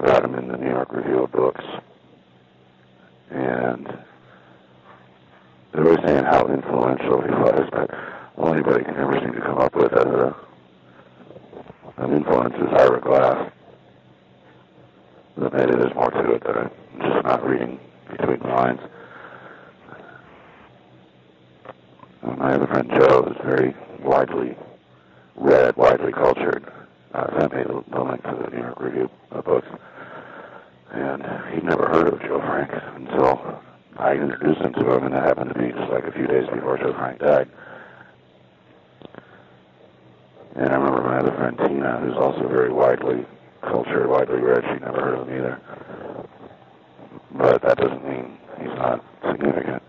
about him in the New York Review of Books. And they were saying how influential he was, but all anybody can ever seem to come up with as an influence is Ira Glass. But maybe there's more to it that I'm just not reading between the lines. My other friend Joe is very widely read, widely cultured. Sent me the link to the New York Review of Books. And he'd never heard of Joe Frank until I introduced him to him, and that happened to be just like a few days before Joe Frank died. And I remember my other friend Tina, who's also very widely cultured, widely read, she'd never heard of him either. But that doesn't mean he's not significant.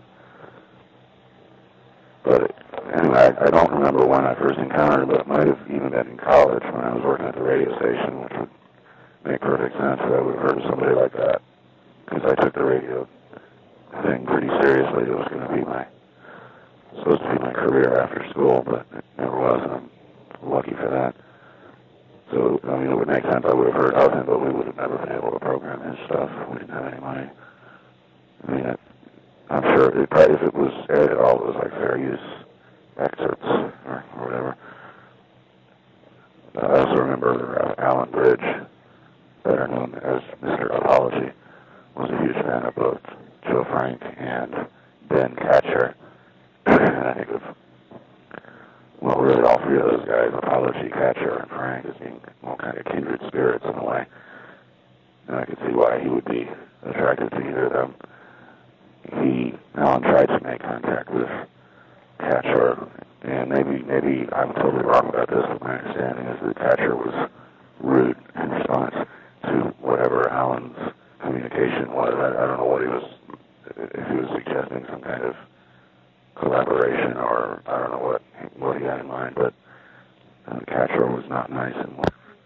But anyway, I don't remember when I first encountered him, but it might have even been in college when I was working at the radio station, which would make perfect sense that I would have heard of somebody like that. Because I took the radio thing pretty seriously. It was going to be supposed to be my career after school, but it never was, and I'm lucky for that. So, I mean, it would make sense I would have heard of him, but we would have never been able to program his stuff. We didn't have any money. I mean, I'm sure if it was aired at all, it was like fair use excerpts or whatever. I also remember Alan Bridge, better known as Mr. Apology, was a huge fan of both Joe Frank and Ben Catcher. And I think of, well, really all three of those guys, Apology, Catcher, and Frank, as being all kind of kindred spirits in a way. And I could see why he would be attracted to either of them. Alan tried to make contact with Catcher, and maybe I'm totally wrong about this, but my understanding is that Catcher was rude in response to whatever Alan's communication was. I don't know what if he was suggesting some kind of collaboration, or I don't know what he had in mind, but Catcher was not nice and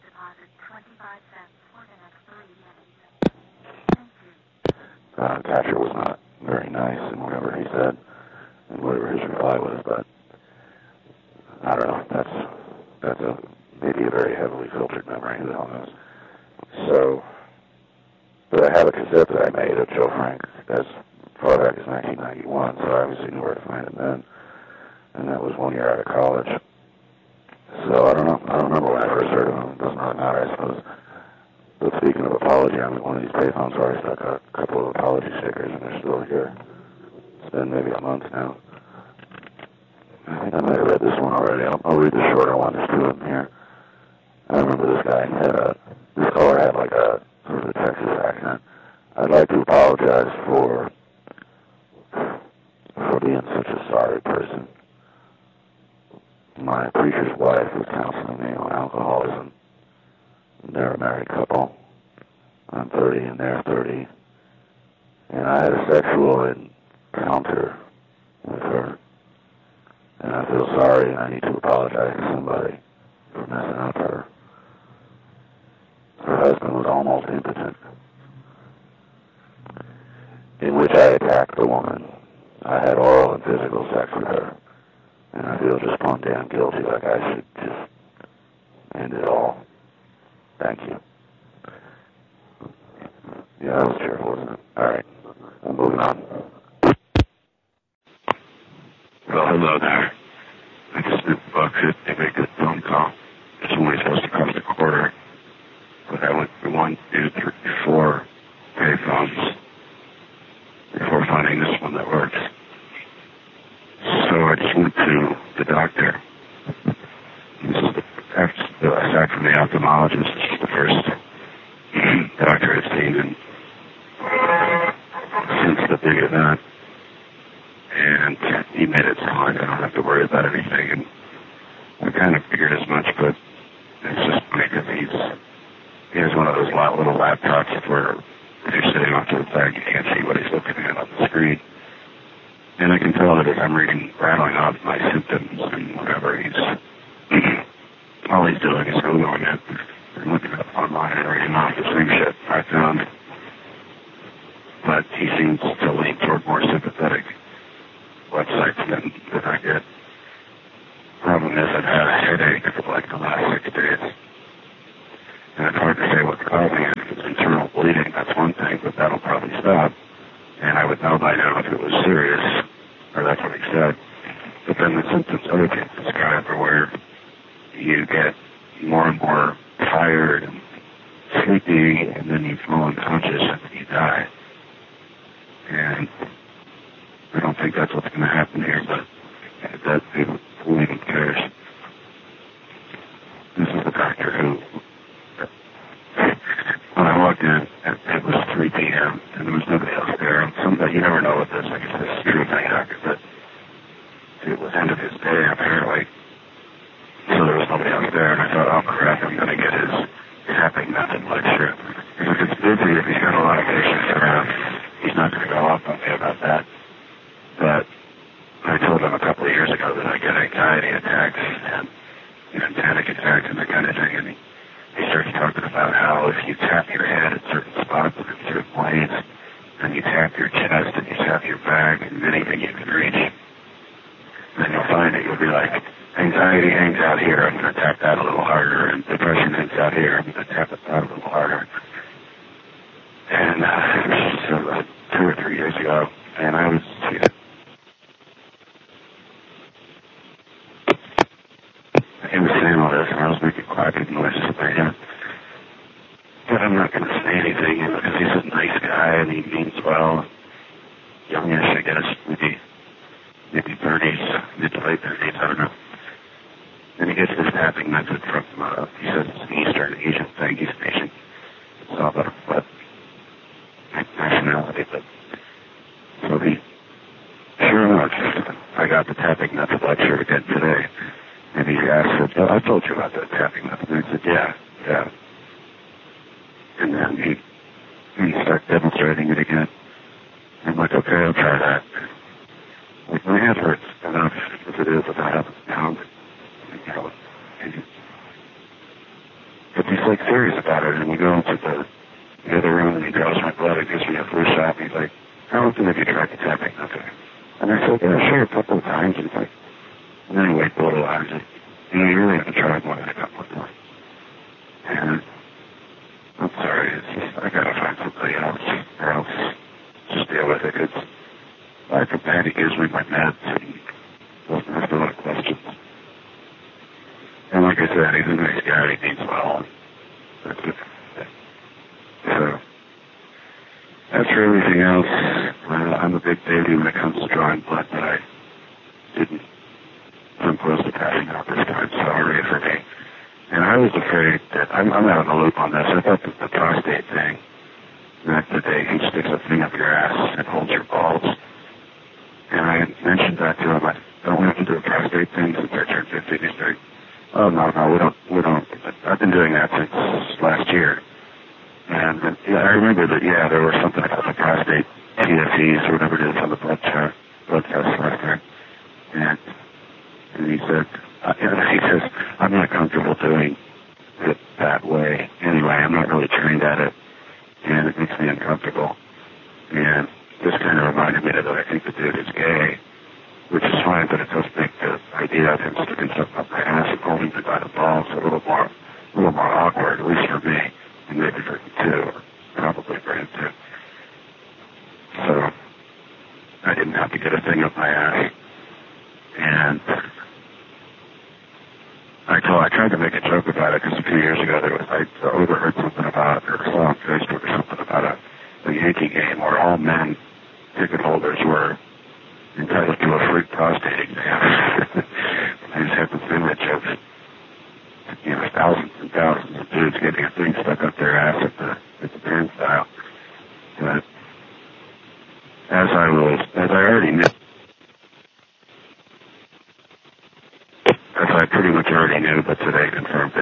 Catcher was not very nice in whatever he said and whatever his reply was, but I don't know. That's maybe a very heavily filtered memory. Who the hell knows? So, but I have a cassette that I made of Joe Frank as far back as 1991, so I obviously knew where to find him then, and that was 1 year out of college. So I don't know. I don't remember when I first heard of him. It doesn't really matter, I suppose. But speaking of Apology, I'm at one of these payphones where I stuck a couple of Apology stickers, and they're still here. It's been maybe a month now. I think I might have read this one already. I'll read the shorter one. There's two of them here. I remember this guy this caller had like a sort of a Texas accent. I'd like to apologize for being such a sorry person. My preacher's wife was counseling me on alcoholism. They're a married couple. I'm 30 and they're 30. And I had a sexual encounter with her. And I feel sorry and I need to apologize to somebody for messing up her. Her husband was almost impotent. In which I attacked the woman. I had oral and physical sex with her. And I feel just plumb damn guilty, like I should just end it all. Thank you. Yeah, that was cheerful, wasn't it? All right. I'm moving on. Well, hello there. I just moved Buckhead. They made a good phone call. It's only supposed to cost $0.25. But I went through 1, 2, 3, 4 payphones before finding this one that works. So I just went to the doctor. Aside from the ophthalmologist, this is the first doctor I've seen since the big event. And he made it sound like I don't have to worry about anything. And I kind of figured as much, but it's just funny because he has one of those little laptops where if you're sitting off to the side, you can't see what he's looking at on the screen. And I can tell that as I'm rattling off my symptoms and whatever, all he's doing is Googling it and looking up online and reading off the same shit I found. But he seems to lean toward more sympathetic websites than I get. Problem is I've had a headache for like the last 6 days. And it's hard to say what's causing it, if it's internal and then you fall unconscious and then you die. And I don't think that's what's going to happen here, but that who even cares? This is the doctor who, when I walked in, it was 3 p.m. and there was nobody else there. And you never know with this. I guess this is true of any doctor, but it was end of his day apparently. So there was nobody else there, and I thought, oh crap, I'm going to get his tapping method lecture. If it's busy, if he's got a lot of patients around, he's not going to go off on me about that. But I told him a couple of years ago that I get anxiety attacks and panic attacks and that kind of thing, and he started talking about how if you tap your head at certain spots and in certain ways, and you tap your chest and you tap your back and anything you can reach, then you'll find that you'll be like, anxiety hangs out here, I'm going to tap that a little harder, and depression hangs out here, I'm going to tap it out a little harder. And it was 2 or 3 years ago, and I was he was saying all this, and I was making quacking noises in my head. But I'm not going to say anything, because he's a nice guy, and he means well. Youngish, I guess, maybe 30s, mid to late 30s, I don't know. And he gets this tapping method from, he says it's an Eastern Asian thing. He's an Asian. It's all about what nationality, but so sure enough, I got the tapping method lecture again today. And he asked, I told you about the tapping method. And I said, yeah. And then he started demonstrating it again. I'm like, okay, I'll try that. Like, my head hurts enough as it is without having to pound it. But he's like serious about it, and we go into the other room, and he draws my blood, and gives me a flu shot, and he's like, how often have you tried the tapping method? And I said, yeah, sure, a couple of times. And he's like, and then he waited a little while, and he's like, you really haven't tried more than a couple of times. And I'm sorry, I gotta find somebody else, or else just deal with it, because like a Patty gives me my meds, and doesn't ask a lot of questions. And like I said, he's a nice guy, he means well. That's it. So, as for everything else, I'm a big baby when it comes to drawing blood, but I didn't come close to passing out this time, so hurry for me. And I was afraid that, I'm out of the loop on this, I thought that the prostate thing, that the day he sticks a thing up your ass and holds your balls, and I mentioned that to him, don't we have to do a prostate thing since I turned 50? He's like, oh, no, we don't. I've been doing that since last year. And I remember that, there was something about the prostate TSEs or whatever it is on the blood test last time. And he said, I'm not comfortable doing it that way. Anyway, I'm not really trained at it, and it makes me uncomfortable. And this kind of reminded me that I think the dude is gay, which is fine, but it does make the idea of him sticking something up my ass and holding me by the balls a little more awkward, at least for me, and maybe for him too, or probably for him too. So I didn't have to get a thing up my ass, and I tried to make a joke about it because a few years ago I overheard something about, or saw on Facebook or something about a Yankee game where all men ticket holders were entitled to a free prostate exam. I just happened to say that joke. Thousands and thousands of dudes getting a thing stuck up their ass at the band style. But as I pretty much already knew, but today confirmed